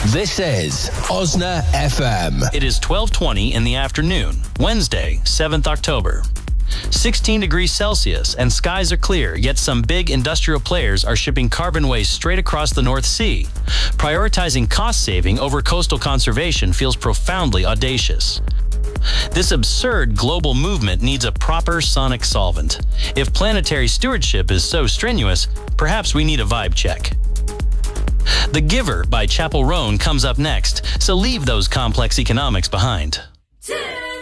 This is Osna FM. It is 12:20 in the afternoon, Wednesday, 7th October. 16 degrees Celsius and skies are clear, yet some big industrial players are shipping carbon waste straight across the North Sea. Prioritizing cost saving over coastal conservation feels profoundly audacious. This absurd global movement needs a proper sonic solvent. If planetary stewardship is so strenuous, perhaps we need a vibe check. The Giver by Chappell Roan comes up next, so leave those complex economics behind.